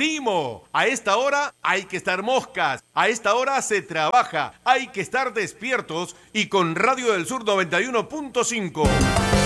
Primo, a esta hora hay que estar moscas, a esta hora se trabaja, hay que estar despiertos y con Radio del Sur 91.5.